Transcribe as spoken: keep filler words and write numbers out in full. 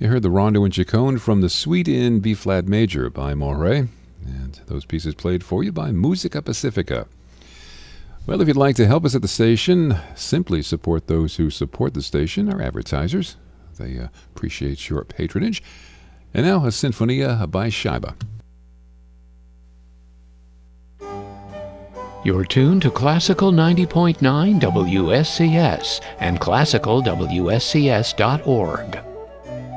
You heard the Rondo and Chaconne from the Suite in B-flat major by Maury, and those pieces played for you by Musica Pacifica. Well, if you'd like to help us at the station, simply support those who support the station, our advertisers. They uh, appreciate your patronage. And now, a Sinfonia by Scheibe. You're tuned to Classical ninety point nine W S C S and classical W S C S dot org.